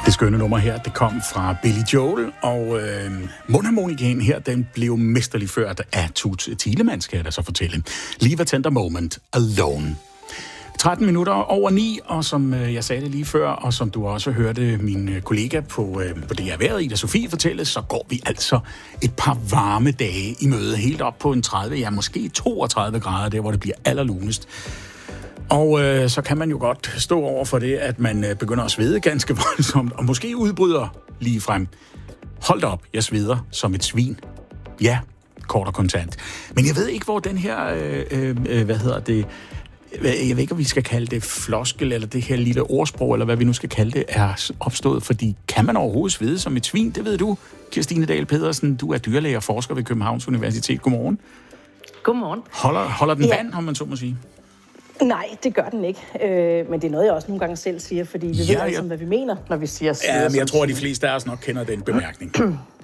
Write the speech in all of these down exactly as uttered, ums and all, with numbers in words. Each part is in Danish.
Det skønne nummer her, det kom fra Billy Joel, og øh, mundharmonikaen her, den blev mesterligt ført af Toots Thielemans, kan jeg da så fortælle. Leave a Tender Moment Alone. tretten minutter over ni, og som øh, jeg sagde det lige før, og som du også hørte min øh, kollega på, øh, på det her vejret, Ida Sofie, fortælle, så går vi altså et par varme dage i møde, helt op på en tredive, ja måske toogtredive grader, der hvor det bliver allerlunest. Og øh, så kan man jo godt stå over for det, at man øh, begynder at svede ganske voldsomt, og måske udbryder lige frem. Hold da op, jeg sveder som et svin. Ja, kort og kontant. Men jeg ved ikke, hvor den her, øh, øh, hvad hedder det, jeg ved ikke, om vi skal kalde det floskel, eller det her lille ordsprog, eller hvad vi nu skal kalde det, er opstået. Fordi kan man overhovedet svede som et svin? Det ved du, Kirstine Dahl Pedersen. Du er dyrlæge og forsker ved Københavns Universitet. Godmorgen. Godmorgen. Holder, holder den ja. vand, om man så må sige? Nej, det gør den ikke. Øh, men det er noget, jeg også nogle gange selv siger, fordi vi ja, ved altså, ja. hvad vi mener, når vi siger sveder. Ja, men jeg tror, at de fleste af os nok kender den bemærkning.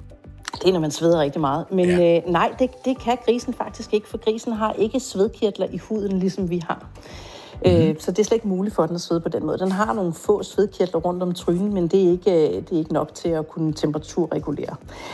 Det er, når man sveder rigtig meget. Men ja. øh, nej, det, det kan grisen faktisk ikke, for grisen har ikke svedkirtler i huden, ligesom vi har. Mm-hmm. Øh, så det er slet ikke muligt for den at svede på den måde. Den har nogle få svedkirtler rundt om trynen, men det er ikke, det er ikke nok til at kunne temperaturregulere.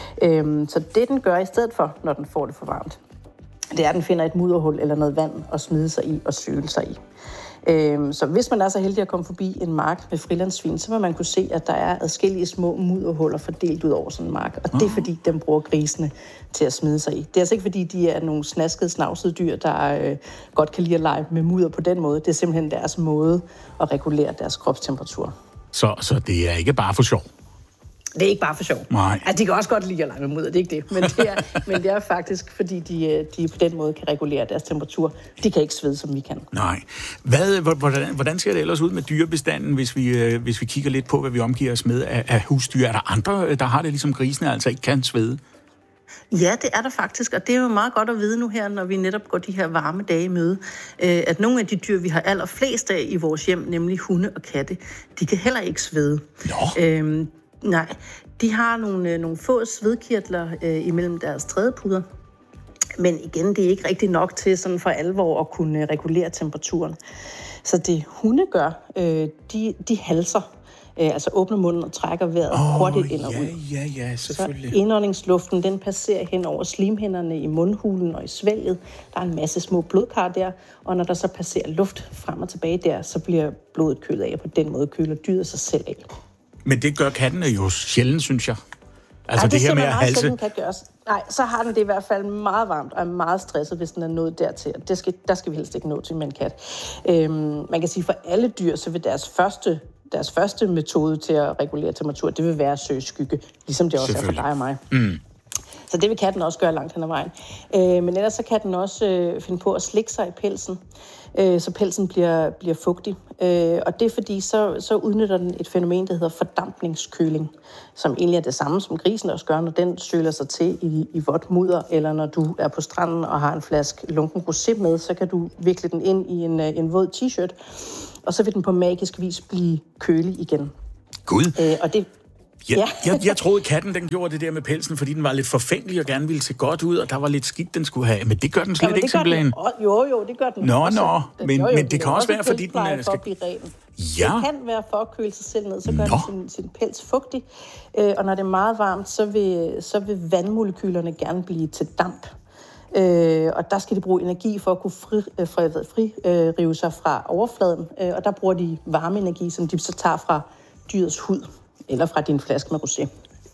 Øh, så det, den gør i stedet for, når den får det for varmt, det er, at den finder et mudderhul eller noget vand at smide sig i og søle sig i. Øhm, så hvis man er så heldig at komme forbi en mark med frilandssvin, så vil man kunne se, at der er adskillige små mudderhuller fordelt ud over sådan en mark. Og det er, fordi den bruger grisene til at smide sig i. Det er altså ikke, fordi de er nogle snaskede, snavsede dyr, der øh, godt kan lide at lege med mudder på den måde. Det er simpelthen deres måde at regulere deres kropstemperatur. Så, så det er ikke bare for sjov? Det er ikke bare for sjov. Nej. Altså, de kan også godt lide at lege med mudder, det er ikke det. Men det er, men det er faktisk, fordi de, de på den måde kan regulere deres temperatur. De kan ikke svede, som vi kan. Nej. Hvad, hvordan, hvordan ser det ellers ud med dyrebestanden, hvis vi, hvis vi kigger lidt på, hvad vi omgiver os med af, af husdyr? Er der andre, der har det ligesom grisene, altså ikke kan svede? Ja, det er der faktisk, og det er jo meget godt at vide nu her, når vi netop går de her varme dage i møde, at nogle af de dyr, vi har allerflest af i vores hjem, nemlig hunde og katte, de kan heller ikke svede. Nå. Øhm, Nej, de har nogle, nogle få svedkirtler øh, imellem deres trædepuder. Men igen, det er ikke rigtig nok til sådan for alvor at kunne regulere temperaturen. Så det hunde gør, øh, de, de halser, øh, altså åbner munden og trækker vejret oh, hurtigt ind og ja, ud. Ja, ja, selvfølgelig. Så indåndingsluften, den passerer hen over slimhinderne i mundhulen og i svælget. Der er en masse små blodkar der, og når der så passerer luft frem og tilbage der, så bliver blodet kølet af, og på den måde køler dyret sig selv af. Men det gør kattene jo sjældent, synes jeg. Altså Ej, det, det her med at halse. Sjældent, kan gøres. Nej, så har den det i hvert fald meget varmt og er meget stresset, hvis den er nået dertil. Det skal, der skal vi helst ikke nå til med en kat. Øhm, man kan sige, for alle dyr, så vil deres første, deres første metode til at regulere temperatur, det vil være at søge skygge, ligesom det også er for dig og mig. Mm. Så det vil katten også gøre langt hen ad vejen. Øh, men ellers så kan den også øh, finde på at slikke sig i pelsen, øh, så pelsen bliver, bliver fugtig. Øh, og det er fordi, så, så udnytter den et fænomen, der hedder fordampningskøling, som egentlig er det samme, som grisen også gør, når den søler sig til i, i vådt mudder, eller når du er på stranden og har en flaske lunken rosé med, så kan du vikle den ind i en, en våd t-shirt, og så vil den på magisk vis blive kølig igen. Gud! Øh, og det Ja, ja. jeg, jeg troede, katten den gjorde det der med pelsen, fordi den var lidt forfængelig og gerne ville se godt ud, og der var lidt skidt, den skulle have. Men det gør den slet ja, ikke simpelthen. Jo, jo, det gør den. Nå, også. nå, Den, men, jo, jo, men det kan også være, fordi den er... skal... Ja. Det kan være for at køle sig selv ned, så gør nå. den sin, sin pels fugtig. Øh, og når det er meget varmt, så vil, så vil vandmolekylerne gerne blive til damp. Øh, og der skal de bruge energi for at kunne fri, øh, fri, fri, øh, rive sig fra overfladen. Øh, og der bruger de varmeenergi, som de så tager fra dyrets hud, eller fra din flaske med rosé.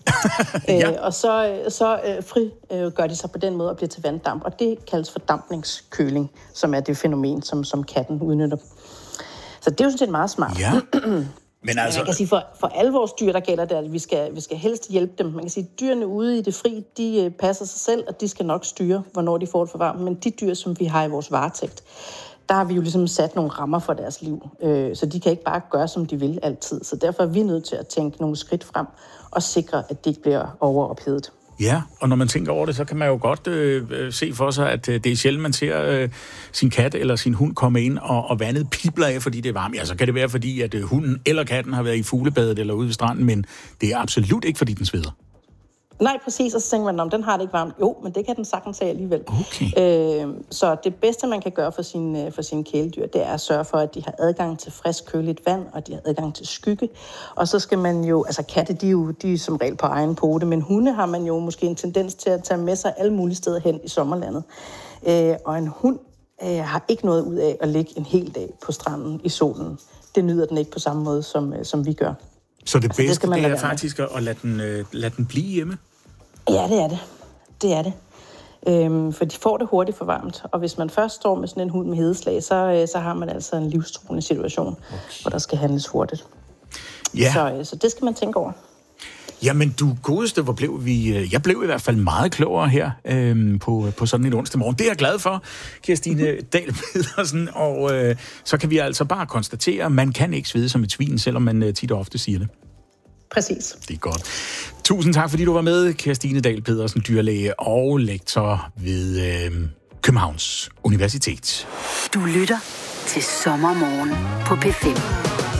ja. øh, og så, så øh, fri øh, gør de sig på den måde og bliver til vanddamp, og det kaldes fordampningskøling, som er det fænomen, som, som katten udnytter. Så det er jo sådan set meget smart. Ja. Men altså... Man kan sige, for, for alle vores dyr, der gælder det, at vi skal, vi skal helst hjælpe dem. Man kan sige, at dyrene ude i det fri, de øh, passer sig selv, og de skal nok styre, hvornår de får det for varmt. Men de dyr, som vi har i vores varetægt, der har vi jo ligesom sat nogle rammer for deres liv. Øh, så de kan ikke bare gøre, som de vil altid. Så derfor er vi nødt til at tænke nogle skridt frem og sikre, at det ikke bliver overophedet. Ja, og når man tænker over det, så kan man jo godt øh, se for sig, at øh, det er sjældent, man ser øh, sin kat eller sin hund komme ind, og, og vandet pibler af, fordi det er varmt. Ja, så kan det være, fordi at øh, hunden eller katten har været i fuglebadet eller ude ved stranden, men det er absolut ikke, fordi den sveder. Nej, præcis, og så tænker man, om den har det ikke varmt. Jo, men det kan den sagtens have alligevel. Okay. Øh, så det bedste, man kan gøre for sine, for sine kæledyr, det er at sørge for, at de har adgang til frisk, køligt vand, og de har adgang til skygge. Og så skal man jo, altså katte, de er jo de er som regel på egen pote, men hunde har man jo måske en tendens til at tage med sig alle mulige steder hen i sommerlandet. Øh, og en hund øh, har ikke noget ud af at ligge en hel dag på stranden i solen. Det nyder den ikke på samme måde, som, øh, som vi gør. Så det bedste, altså, det, det er være faktisk med. at lade den, øh, lade den blive hjemme? Ja, det er det. Det er det. Øhm, for de får det hurtigt for varmt. Og hvis man først står med sådan en hund med hedeslag, så, øh, så har man altså en livstruende situation, okay. hvor der skal handles hurtigt. Ja. Så, øh, så det skal man tænke over. Jamen, du godeste, hvor blev vi... Jeg blev i hvert fald meget klogere her øhm, på, på sådan en onsdag morgen. Det er jeg glad for, Kirstine Dahl Pedersen. Og øh, så kan vi altså bare konstatere, at man kan ikke svede som et svin, selvom man øh, tit og ofte siger det. Præcis. Det er godt. Tusind tak, fordi du var med, Kirstine Dahl Pedersen, dyrlæge og lektor ved øh, Københavns Universitet. Du lytter til Sommermorgen på P fem.